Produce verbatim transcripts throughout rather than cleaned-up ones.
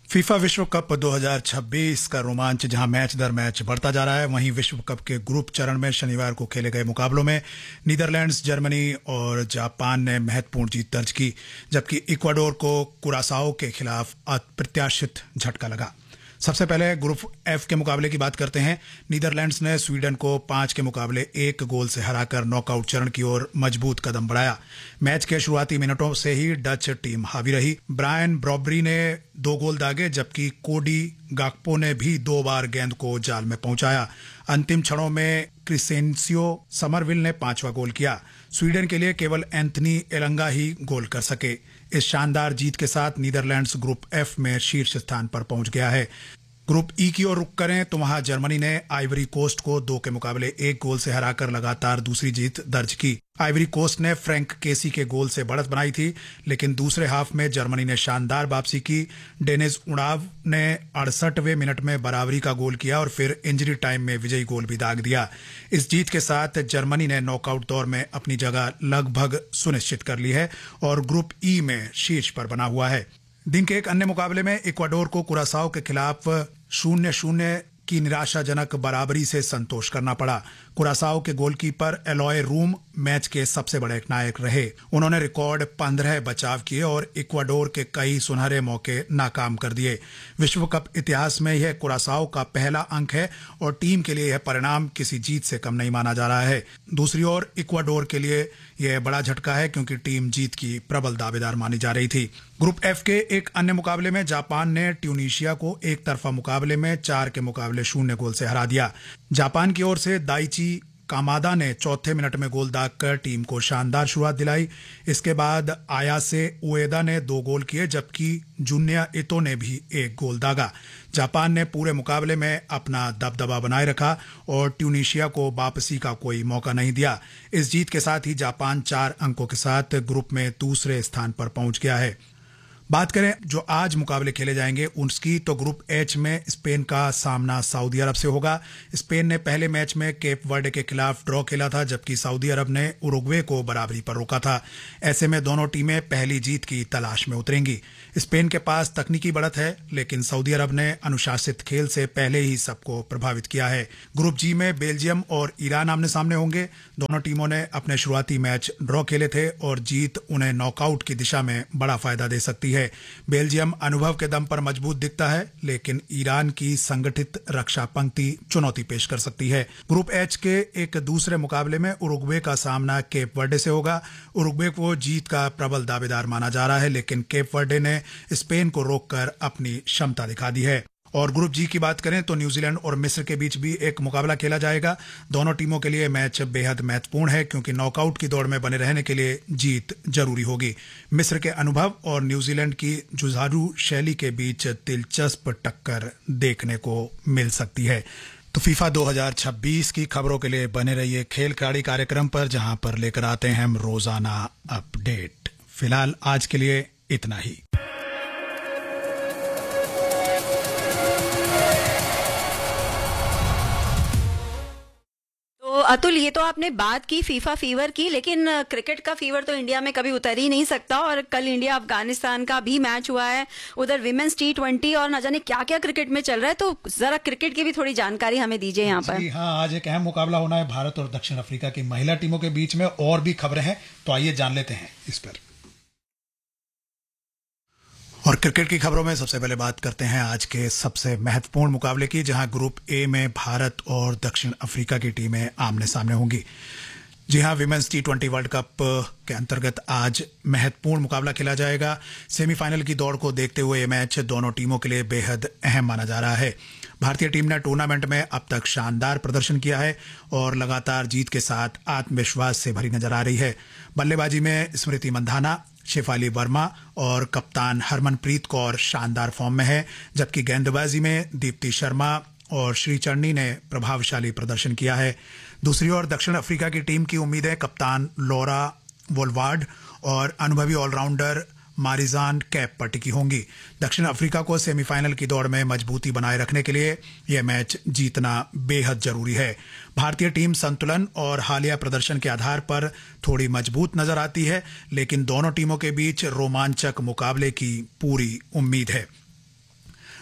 FIFA विश्व cup दो हज़ार छब्बीस का रोमांच जहां मैच दर मैच बढ़ता जा रहा है, वहीं विश्व कप के ग्रुप चरण में शनिवार को खेले गए मुकाबलों में नीदरलैंड्स, जर्मनी और जापान ने महत्वपूर्ण जीत दर्ज की, जबकि इक्वाडोर को कुरासाओ के खिलाफ अप्रत्याशित झटका लगा। सबसे पहले ग्रुप एफ के मुकाबले की बात करते हैं। नीदरलैंड्स ने स्वीडन को पांच के मुकाबले एक गोल से हराकर नॉकआउट चरण की ओर मजबूत कदम बढ़ाया। मैच के शुरुआती मिनटों से ही डच टीम हावी रही। ब्रायन ब्रॉबरी ने दो गोल दागे, जबकि कोडी गाक्पो ने भी दो बार गेंद को जाल में पहुंचाया। अंतिम क्षणों में क्रिसेंसियो समरविल ने पांचवा गोल किया। स्वीडन के लिए केवल एंथनी एलंगा ही गोल कर सके। इस शानदार जीत के साथ नीदरलैंड्स ग्रुप एफ में शीर्ष स्थान पर पहुंच गया है। ग्रुप ई की ओर रुख करें तो वहां जर्मनी ने आइवरी कोस्ट को दो के मुकाबले एक गोल से हराकर लगातार दूसरी जीत दर्ज की। आइवरी कोस्ट ने फ्रैंक केसी के गोल से बढ़त बनाई थी, लेकिन दूसरे हाफ में जर्मनी ने शानदार वापसी की। डेनिस उड़ाव ने अड़सठवें मिनट में बराबरी का गोल किया और फिर इंजरी टाइम में विजयी गोल भी दाग दिया। इस जीत के साथ जर्मनी ने नॉकआउट दौर में अपनी जगह लगभग सुनिश्चित कर ली है और ग्रुप ई में शीर्ष पर बना हुआ है। दिन के एक अन्य मुकाबले में इक्वाडोर को कुरासाओ के खिलाफ शून्य शून्य की निराशाजनक बराबरी से संतोष करना पड़ा। कुरासाओ के गोलकीपर एलॉय रूम मैच के सबसे बड़े नायक रहे। उन्होंने रिकॉर्ड पंद्रह बचाव किए और इक्वाडोर के कई सुनहरे मौके नाकाम कर दिए। विश्व कप इतिहास में यह कुरासाओ का पहला अंक है और टीम के लिए यह परिणाम किसी जीत से कम नहीं माना जा रहा है। दूसरी ओर इक्वाडोर के लिए यह बड़ा झटका है, क्योंकि टीम जीत की प्रबल दावेदार मानी जा रही थी। ग्रुप एफ के एक अन्य मुकाबले में जापान ने ट्यूनीशिया को एक तरफा मुकाबले में चार के मुकाबले शून्य गोल से हरा दिया। जापान की ओर से दाइची कामादा ने चौथे मिनट में गोल दागकर टीम को शानदार शुरुआत दिलाई। इसके बाद आयासे उएदा ने दो गोल किए, जबकि जुन्या इतो ने भी एक गोल दागा। जापान ने पूरे मुकाबले में अपना दबदबा बनाए रखा और ट्यूनीशिया को वापसी का कोई मौका नहीं दिया। इस जीत के साथ ही जापान चार अंकों के साथ ग्रुप में दूसरे स्थान पर पहुंच गया है। बात करें जो आज मुकाबले खेले जाएंगे उसकी, तो ग्रुप एच में स्पेन का सामना सऊदी अरब से होगा। स्पेन ने पहले मैच में केप वर्डे के खिलाफ ड्रॉ खेला था, जबकि सऊदी अरब ने उरुग्वे को बराबरी पर रोका था। ऐसे में दोनों टीमें पहली जीत की तलाश में उतरेंगी। स्पेन के पास तकनीकी बढ़त है, लेकिन सऊदी अरब ने अनुशासित खेल से पहले ही सबको प्रभावित किया है। ग्रुप जी में बेल्जियम और ईरान आमने सामने होंगे। दोनों टीमों ने अपने शुरुआती मैच ड्रॉ खेले थे और जीत उन्हें नॉकआउट की दिशा में बड़ा फायदा दे सकती है। बेल्जियम अनुभव के दम पर मजबूत दिखता है, लेकिन ईरान की संगठित रक्षा पंक्ति चुनौती पेश कर सकती है। ग्रुप एच के एक दूसरे मुकाबले में उरुग्वे का सामना केप वर्डे से होगा। उरुग्वे को जीत का प्रबल दावेदार माना जा रहा है, लेकिन केप वर्डे ने स्पेन को रोककर अपनी क्षमता दिखा दी है। और ग्रुप जी की बात करें तो न्यूजीलैंड और मिस्र के बीच भी एक मुकाबला खेला जाएगा। दोनों टीमों के लिए मैच बेहद महत्वपूर्ण है, क्योंकि नॉकआउट की दौड़ में बने रहने के लिए जीत जरूरी होगी। मिस्र के अनुभव और न्यूजीलैंड की जुझारू शैली के बीच दिलचस्प टक्कर देखने को मिल सकती है। तो फीफा दो हज़ार छब्बीस की खबरों के लिए बने रहिए खेल खिलाड़ी कार्यक्रम पर, जहां पर लेकर आते हैं हम रोजाना अपडेट। फिलहाल आज के लिए इतना ही। अतुल, ये तो आपने बात की फीफा फीवर की, लेकिन क्रिकेट का फीवर तो इंडिया में कभी उतर ही नहीं सकता। और कल इंडिया अफगानिस्तान का भी मैच हुआ है, उधर विमेंस टी ट्वेंटी और न जाने क्या क्या क्रिकेट में चल रहा है। तो जरा क्रिकेट की भी थोड़ी जानकारी हमें दीजिए यहाँ पर। जी हाँ, आज एक अहम मुकाबला होना है भारत और दक्षिण अफ्रीका की महिला टीमों के बीच में। और भी खबरें हैं, तो आइए जान लेते हैं इस पर। और क्रिकेट की खबरों में सबसे पहले बात करते हैं आज के सबसे महत्वपूर्ण मुकाबले की, जहां ग्रुप ए में भारत और दक्षिण अफ्रीका की टीमें आमने सामने होंगी। जी हां, women's T twenty world cup के अंतर्गत आज महत्वपूर्ण मुकाबला खेला जाएगा। सेमीफाइनल की दौड़ को देखते हुए ये मैच दोनों टीमों के लिए बेहद अहम माना जा रहा है। भारतीय टीम ने टूर्नामेंट में अब तक शानदार प्रदर्शन किया है और लगातार जीत के साथ आत्मविश्वास से भरी नजर आ रही है। बल्लेबाजी में स्मृति मंधाना, शेफाली वर्मा और कप्तान हरमनप्रीत कौर शानदार फॉर्म में है, जबकि गेंदबाजी में दीप्ति शर्मा और श्रीचरणी ने प्रभावशाली प्रदर्शन किया है। दूसरी ओर दक्षिण अफ्रीका की टीम की उम्मीदें कप्तान लॉरा वोलवार्ड और अनुभवी ऑलराउंडर मारिजान कैप पर टिकी होंगी। दक्षिण अफ्रीका को सेमीफाइनल की दौड़ में मजबूती बनाए रखने के लिए यह मैच जीतना बेहद जरूरी है। भारतीय टीम संतुलन और हालिया प्रदर्शन के आधार पर थोड़ी मजबूत नजर आती है, लेकिन दोनों टीमों के बीच रोमांचक मुकाबले की पूरी उम्मीद है।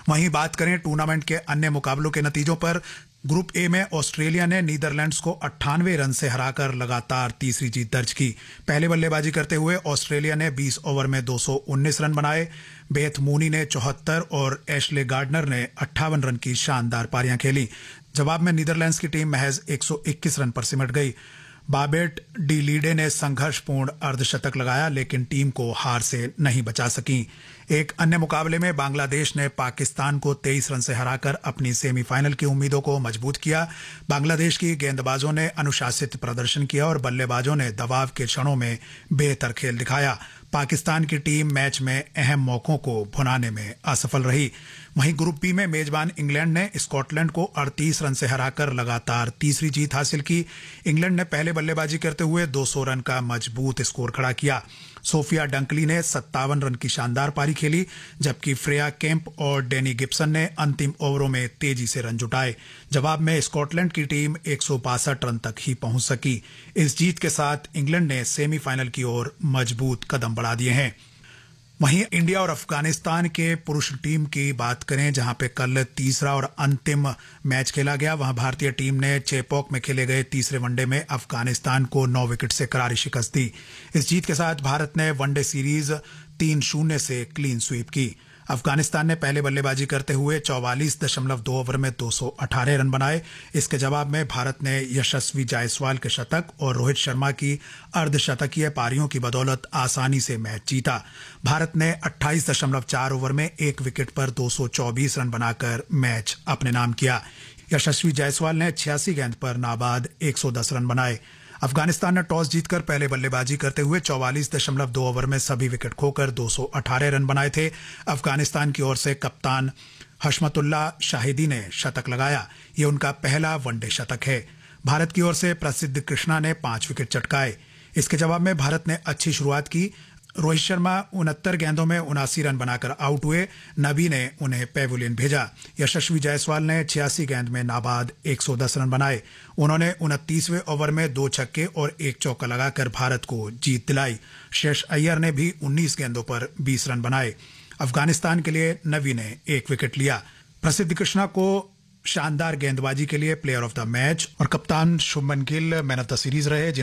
वहीं बात करें टूर्नामेंट के अन्य मुकाबलों के नतीजों पर, ग्रुप ए में ऑस्ट्रेलिया ने नीदरलैंड्स को अट्ठानवे रन से हराकर लगातार तीसरी जीत दर्ज की। पहले बल्लेबाजी करते हुए ऑस्ट्रेलिया ने बीस ओवर में दो सौ उन्नीस रन बनाए। बेथ मूनी ने चौहत्तर और एशले गार्डनर ने अट्ठावन रन की शानदार पारियां खेली। जवाब में नीदरलैंड्स की टीम महज एक सौ इक्कीस रन पर सिमट गई। बाबेट डी लीडे ने संघर्षपूर्ण अर्धशतक लगाया, लेकिन टीम को हार से नहीं बचा सकी। एक अन्य मुकाबले में बांग्लादेश ने पाकिस्तान को तेईस रन से हराकर अपनी सेमीफाइनल की उम्मीदों को मजबूत किया। बांग्लादेश की गेंदबाजों ने अनुशासित प्रदर्शन किया और बल्लेबाजों ने दबाव के क्षणों में बेहतर खेल दिखाया। पाकिस्तान की टीम मैच में अहम मौकों को भुनाने में असफल रही। वहीं ग्रुप बी में मेजबान इंग्लैंड ने स्कॉटलैंड को अड़तीस रन से हराकर लगातार तीसरी जीत हासिल की। इंग्लैंड ने पहले बल्लेबाजी करते हुए दो सौ रन का मजबूत स्कोर खड़ा किया। सोफिया डंकली ने सत्तावन रन की शानदार पारी खेली, जबकि फ्रेया केम्प और डेनी गिब्सन ने अंतिम ओवरों में तेजी से रन जुटाए। जवाब में स्कॉटलैंड की टीम एक सौ बासठ रन तक ही पहुंच सकी। इस जीत के साथ इंग्लैंड ने सेमीफाइनल की ओर मजबूत कदम बढ़ा दिए हैं। वहीं इंडिया और अफगानिस्तान के पुरुष टीम की बात करें, जहां पे कल तीसरा और अंतिम मैच खेला गया, वहां भारतीय टीम ने चेपॉक में खेले गए तीसरे वनडे में अफगानिस्तान को नौ विकेट से करारी शिकस्त दी। इस जीत के साथ भारत ने वनडे सीरीज तीन शून्य से क्लीन स्वीप की। अफगानिस्तान ने पहले बल्लेबाजी करते हुए चौवालीस दशमलव दो ओवर में दो सौ अठारह रन बनाए। इसके जवाब में भारत ने यशस्वी जायसवाल के शतक और रोहित शर्मा की अर्धशतकीय पारियों की बदौलत आसानी से मैच जीता। भारत ने अट्ठाईस दशमलव चार ओवर में एक विकेट पर दो सौ चौबीस रन बनाकर मैच अपने नाम किया। यशस्वी जायसवाल ने छियासी गेंद पर नाबाद एक सौ दस रन बनाए। अफगानिस्तान ने टॉस जीतकर पहले बल्लेबाजी करते हुए चौवालीस दशमलव दो ओवर में सभी विकेट खोकर दो सौ अठारह रन बनाए थे। अफगानिस्तान की ओर से कप्तान हशमतुल्ला शाहिदी ने शतक लगाया। ये उनका पहला वनडे शतक है। भारत की ओर से प्रसिद्ध कृष्णा ने पांच विकेट चटकाए। इसके जवाब में भारत ने अच्छी शुरुआत की। रोहित शर्मा उनहत्तर गेंदों में उनासी रन बनाकर आउट हुए। नबी ने उन्हें पेविलियन भेजा। यशस्वी जायसवाल ने छियासी गेंद में नाबाद एक सौ दस रन बनाए। उन्होंने उनतीसवें ओवर में दो छक्के और एक चौका लगाकर भारत को जीत दिलाई। शेष अय्यर ने भी उन्नीस गेंदों पर बीस रन बनाए। अफगानिस्तान के लिए नबी ने एक विकेट लिया। प्रसिद्ध कृष्णा को शानदार गेंदबाजी के लिए प्लेयर ऑफ द मैच और कप्तान Shubman Gill man of the series रहे।